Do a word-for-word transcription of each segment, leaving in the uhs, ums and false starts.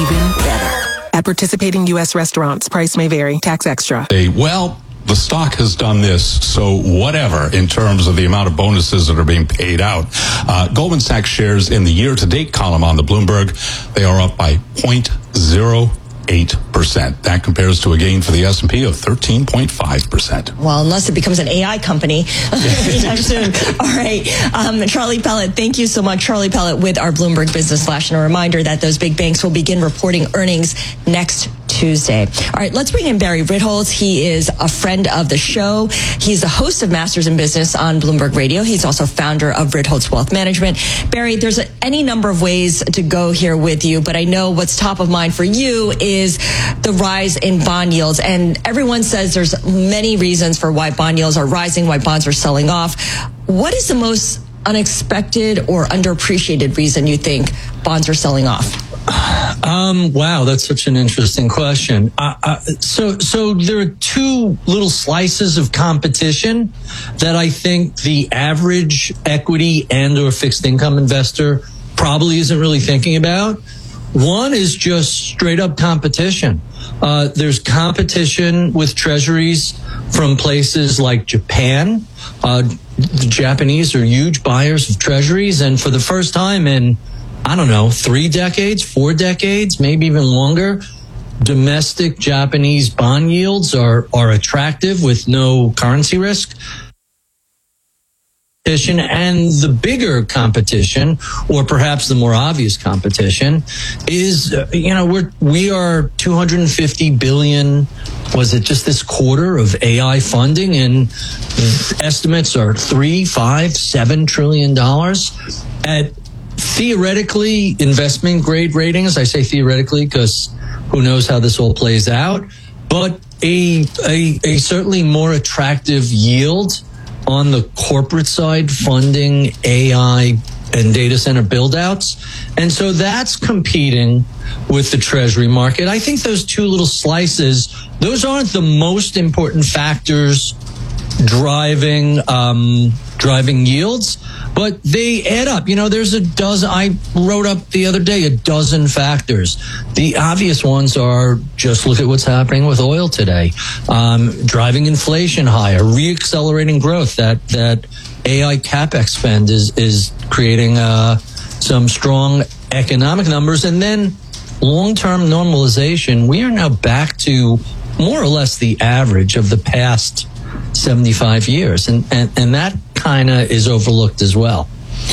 even better. At participating U S restaurants, price may vary. Tax extra. Hey, well, the stock has done this, so whatever in terms of the amount of bonuses that are being paid out. Uh, Goldman Sachs shares in the year-to-date column on the Bloomberg, they are up by zero point zero eight percent. That compares to a gain for the S and P of thirteen point five percent. Well, unless it becomes an A I company anytime soon. All right. Um, Charlie Pellet, thank you so much. Charlie Pellet with our Bloomberg Business Flash. And a reminder that those big banks will begin reporting earnings next Tuesday. All right, let's bring in Barry Ritholtz. He is a friend of the show. He's the host of Masters in Business on Bloomberg Radio. He's also founder of Ritholtz Wealth Management. Barry, there's a, any number of ways to go here with you, but I know what's top of mind for you is the rise in bond yields. And everyone says there's many reasons for why bond yields are rising, why bonds are selling off. What is the most unexpected or underappreciated reason you think bonds are selling off? Um, wow, that's such an interesting question. Uh, uh, so, so there are two little slices of competition that I think the average equity and or fixed income investor probably isn't really thinking about. One is just straight up competition. Uh, there's competition with treasuries from places like Japan. Uh, the Japanese are huge buyers of treasuries, and for the first time in I don't know, three decades, four decades, maybe even longer, domestic Japanese bond yields are, are attractive with no currency risk. And the bigger competition, or perhaps the more obvious competition, is, you know, we're, we are two hundred fifty billion, was it just this quarter of A I funding? And estimates are three, five, seven trillion dollars at theoretically investment grade ratings. I say theoretically because who knows how this all plays out, but a, a, a certainly more attractive yield on the corporate side funding A I and data center build outs. And so that's competing with the treasury market. I think those two little slices, those aren't the most important factors driving, um, driving yields, but they add up. You know, there's a dozen, I wrote up the other day, a dozen factors. The obvious ones are just look at what's happening with oil today, um, driving inflation higher, reaccelerating growth. That, that A I CapEx spend is, is creating, uh, some strong economic numbers. And then long-term normalization. We are now back to more or less the average of the past seventy-five years. And, and, and that kind of is overlooked as well.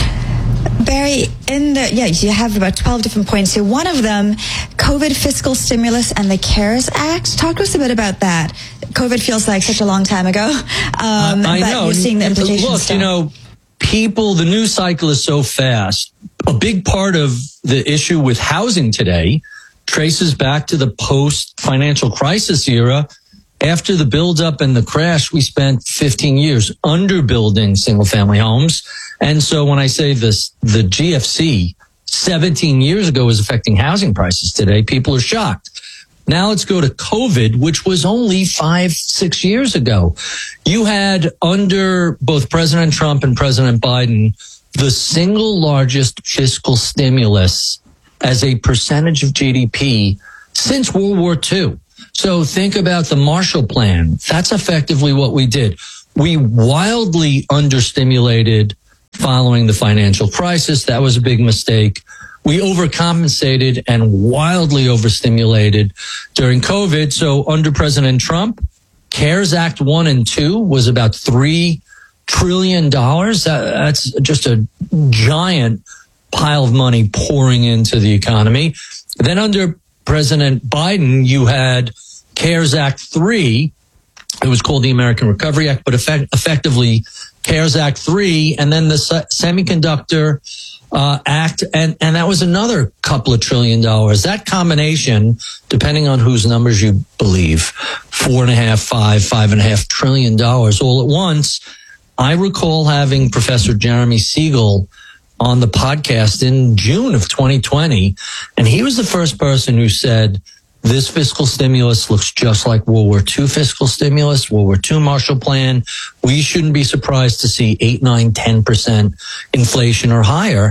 Barry, in the, yeah, you have about twelve different points here. One of them, COVID fiscal stimulus and the CARES Act. Talk to us a bit about that. COVID feels like such a long time ago. Um, uh, I but know. You're seeing the implications. Look, still. you know, people, the news cycle is so fast. A big part of the issue with housing today traces back to the post-financial crisis era. After the buildup and the crash, we spent fifteen years underbuilding single-family homes. And so when I say this, the G F C seventeen years ago is affecting housing prices today, people are shocked. Now let's go to COVID, which was only five, six years ago. You had under both President Trump and President Biden, the single largest fiscal stimulus as a percentage of G D P since World War Two. So think about the Marshall Plan. That's effectively what we did. We wildly understimulated following the financial crisis. That was a big mistake. We overcompensated and wildly overstimulated during COVID. So under President Trump, CARES Act one and two was about three trillion dollars. That's just a giant pile of money pouring into the economy. Then under President Biden, you had CARES Act three. It was called the American Recovery Act, but effect- effectively CARES Act three, and then the se- Semiconductor uh, Act, and, and that was another couple of trillion dollars. That combination, depending on whose numbers you believe, four and a half, five, five and a half trillion dollars all at once. I recall having Professor Jeremy Siegel on the podcast in June of twenty twenty, and he was the first person who said, this fiscal stimulus looks just like World War Two fiscal stimulus, World War Two Marshall Plan. We shouldn't be surprised to see eight, nine, ten percent inflation or higher.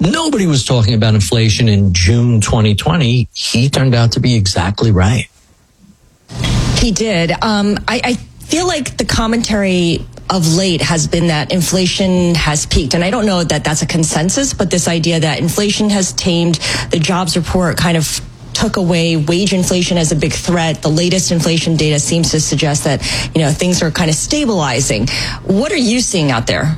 nobody was talking about inflation in June twenty twenty. He turned out to be exactly right. He did. Um, I, I feel like the commentary of late has been that inflation has peaked. And I don't know that that's a consensus, but this idea that inflation has tamed, the jobs report kind of took away wage inflation as a big threat. The latest inflation data seems to suggest that, you know, things are kind of stabilizing. What are you seeing out there?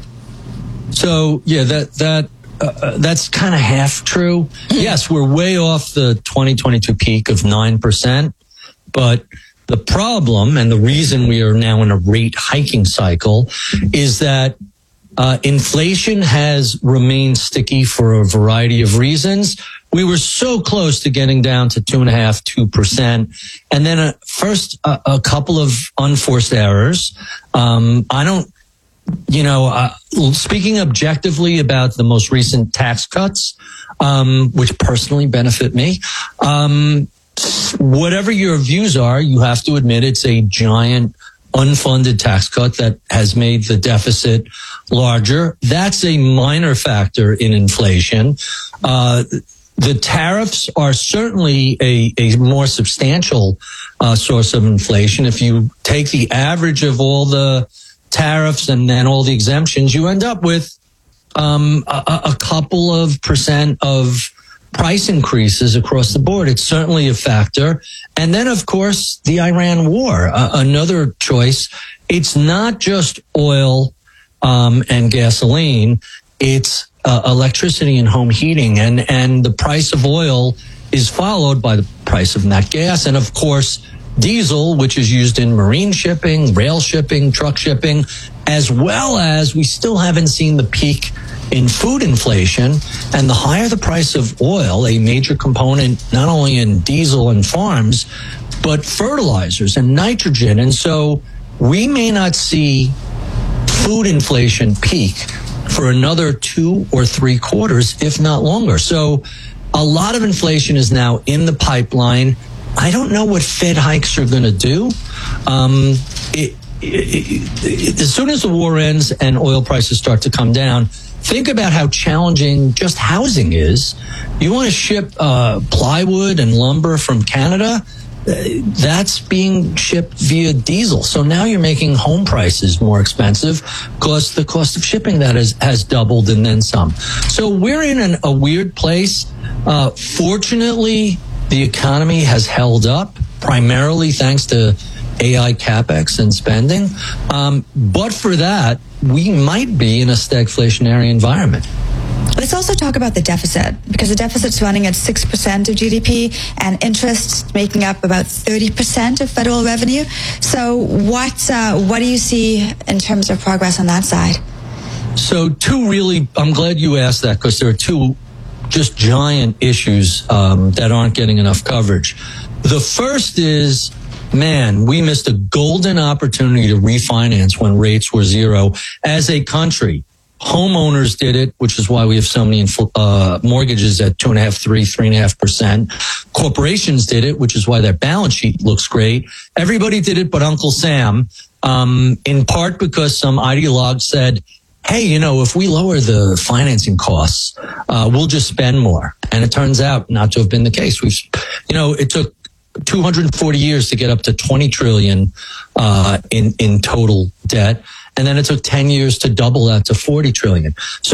So, yeah, that, that, uh, that's kind of half true. Yes, we're way off the twenty twenty-two peak of nine percent, but the problem and the reason we are now in a rate hiking cycle is that uh, inflation has remained sticky for a variety of reasons. We were so close to getting down to two and a half, two percent. And then uh, first, uh, a couple of unforced errors. Um, I don't, you know, uh, speaking objectively about the most recent tax cuts, um, which personally benefit me, um, whatever your views are, you have to admit it's a giant unfunded tax cut that has made the deficit larger. That's a minor factor in inflation. Uh, the tariffs are certainly a, a more substantial uh, source of inflation. If you take the average of all the tariffs and then all the exemptions, you end up with um, a, a couple of percent of price increases across the board. It's certainly a factor. And then, of course, the Iran war, uh, another choice. It's not just oil um, and gasoline. It's uh, electricity and home heating. And, and the price of oil is followed by the price of nat gas. And, of course, diesel, which is used in marine shipping, rail shipping, truck shipping, as well as we still haven't seen the peak in food inflation. And the higher the price of oil, a major component not only in diesel and farms, but fertilizers and nitrogen. And so we may not see food inflation peak for another two or three quarters, if not longer. So a lot of inflation is now in the pipeline. I don't know what Fed hikes are going to do. Um, it, it, it, as soon as the war ends and oil prices start to come down, think about how challenging just housing is. You want to ship uh, plywood and lumber from Canada, uh, that's being shipped via diesel. So now you're making home prices more expensive because the cost of shipping that has, has doubled and then some. So we're in an, a weird place. Uh, fortunately, the economy has held up primarily thanks to A I capex and spending. Um, but for that, we might be in a stagflationary environment. Let's also talk about the deficit, because the deficit's running at six percent of G D P and interest making up about thirty percent of federal revenue. So what, uh, what do you see in terms of progress on that side? So two really, I'm glad you asked that, because there are two just giant issues um, that aren't getting enough coverage. The first is, man, we missed a golden opportunity to refinance when rates were zero as a country. Homeowners did it, which is why we have so many uh, mortgages at two and a half, three, three and a half percent. Corporations did it, which is why their balance sheet looks great. Everybody did it but Uncle Sam, um, in part because some ideologue said, hey, you know, if we lower the financing costs, uh, we'll just spend more. And it turns out not to have been the case. We've, you know, it took two hundred forty years to get up to twenty trillion uh, in in total debt, and then it took ten years to double that to forty trillion. So